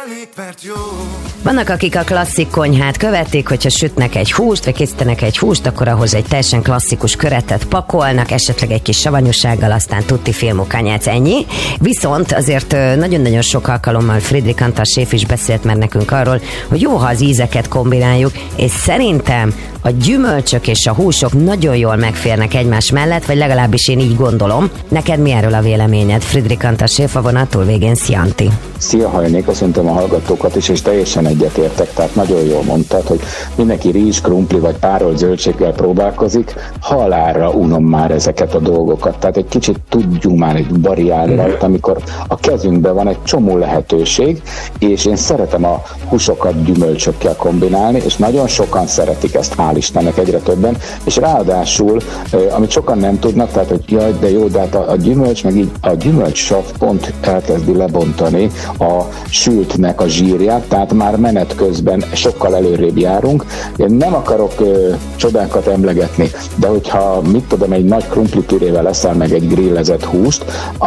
Vannak, akik a klasszik konyhát követik, hogyha sütnek egy húst, vagy készítenek egy húst, akkor ahhoz egy teljesen klasszikus köretet pakolnak, esetleg egy kis savanyúsággal, aztán tutti filmokányác, ennyi. Viszont azért nagyon-nagyon sok alkalommal Friedrich Antal séf is beszélt már nekünk arról, hogy jó, ha az ízeket kombináljuk, és szerintem a gyümölcsök és a húsok nagyon jól megférnek egymás mellett, vagy legalábbis én így gondolom. Neked mi erről a véleményed? Friedrich Antal séf, a vonattól végén Szianti. Szia, Hajnék, köszöntöm a hallgatókat is, és teljesen egyetértek, tehát nagyon jól mondtad, hogy mindenki rizs, krumpli vagy párolt zöldséggel próbálkozik, halálra unom már ezeket a dolgokat, tehát egy kicsit tudjunk már egy variálni rajta, amikor a kezünkben van egy csomó lehetőség, és én szeretem a húsokat gyümölcsökkel kombinálni, és nagyon sokan szeretik ezt, hál' Istennek egyre többen, és ráadásul, amit sokan nem tudnak, tehát hogy jaj, de jó, de hát a gyümölcs, meg így a gyümölcsav pont elkezdi lebontani a sültnek a zsírját, tehát már menet közben sokkal előrébb járunk. Én nem akarok csodákat emlegetni, de hogyha, mit tudom, egy nagy krumplipürével eszel meg egy grillezett húst,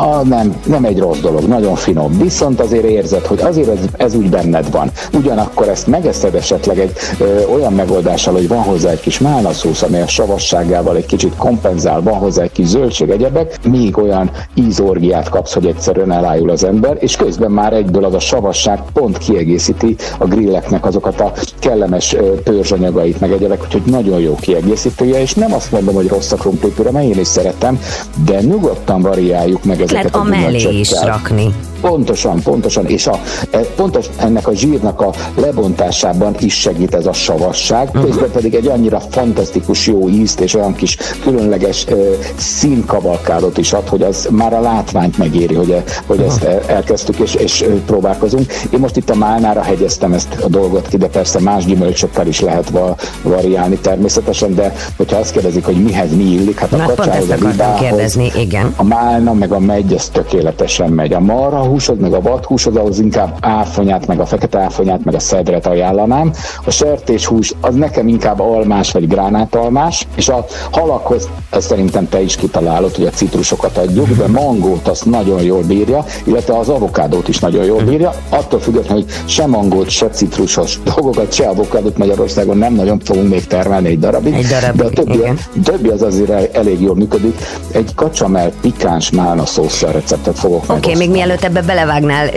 nem egy rossz dolog, nagyon finom. Viszont azért érzed, hogy azért ez úgy benned van. Ugyanakkor ezt megeszed esetleg egy olyan megoldással, hogy van hozzá egy kis málnaszósz, amely a savasságával egy kicsit kompenzál, van hozzá egy kis zöldség, egyebek, még olyan ízorgiát kapsz, hogy egyszerűen elájul az ember, és közben már egyből az a savasság pont kiegészíti a grilleknek azokat a kellemes törzsanyagait, meg egyebek, úgyhogy nagyon jó kiegészítője, és nem azt mondom, hogy rossz a krumplipüre, mert én is szeretem, de nyugodtan variáljuk meg ezeket a gyümölcsökkel. Lehet amellé is rakni. Pontosan, és pontos ennek a zsírnak a lebontásában is segít ez a savasság, közben pedig egy annyira fantasztikus jó ízt és olyan kis különleges színkavalkádot is ad, hogy az már a látványt megéri, hogy ezt elkezdtük és próbálkozunk. Én most itt a málnára hegyeztem ezt a dolgot ki, de persze más gyümölcsökkel is lehet variálni természetesen, de hogyha azt kérdezik, hogy mihez mi illik, hát a kacsához, a libához, a málna meg a megy, ez tökéletesen megy. A marhahúsod, meg a vadhúsod, ahhoz inkább áfonyát, meg a fekete áfonyát, meg a szedret ajánlanám. A sertéshús az nekem inkább almás vagy gránátalmás, és a halakhoz ezt szerintem te is kitalálod, hogy a citrusokat adjuk, de mangót azt nagyon jól bírja, illetve az avokádót is nagyon jól bírja, attól függetlenül, hogy se mangót, se citrusos dolgokat, se avokádót Magyarországon nem nagyon fogunk még termelni egy darabig, de a többi az azért elég jól működik. Egy kacsamell pikáns málna szósszal receptet fogok Oké, még mielőtt ebbe belevágnál,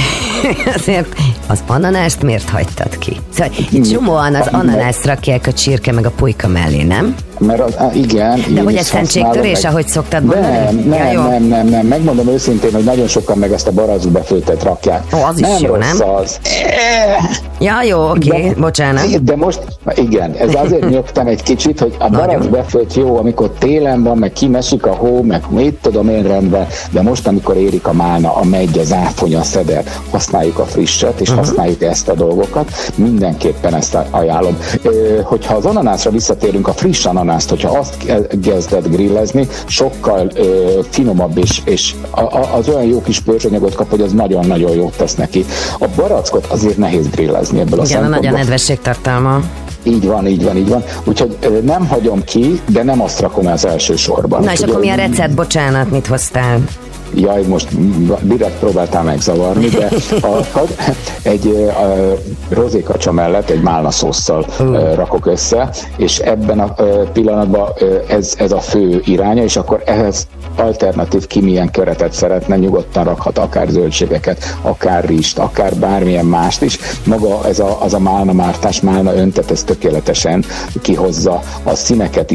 azért az ananást miért hagytad ki? Szóval egy csomóan az ananást rakják a csirke meg a pulyka mellé, nem? Mert igen. De hogy ez szentségtörés, ahogy szoktad mondani? Nem. Megmondom őszintén, hogy nagyon sokan meg ezt a barackba befőttet rakják. Az is jó, nem? Az. Ja, jó, oké, bocsánat. De most, igen, ez azért nyögtem egy kicsit, hogy a barack befőtt jó, amikor télen van, meg kimesik a hó, meg mit tudom én rendben, de most, amikor érik a málna, a megy, az áfonya, szeder, használjuk a frisset, és használjuk ezt a dolgokat, mindenképpen ezt ajánlom. Hogyha az ananászra visszatérünk, a friss ananászt, hogyha azt kezded grillezni, sokkal finomabb, és az olyan jó kis pörzsanyagot kap, hogy az nagyon-nagyon jót tesz neki. A barackot azért nehéz grillezni ebből a szempontból. Igen, a nagy a nedvességtartalma. Így van. Úgyhogy nem hagyom ki, de nem azt rakom az első sorban. Na és akkor mi a recept? Bocsánat, mit hoztál? Jaj, most direkt próbáltál megzavarni, de egy rozékacsa mellett egy málnaszósszal rakok össze, és ebben a pillanatban ez a fő iránya, és akkor ehhez alternatív ki milyen keretet szeretne, nyugodtan rakhat akár zöldségeket, akár rizst, akár bármilyen mást is. Maga az a málna mártás, málna öntet, ez tökéletesen kihozza a színeket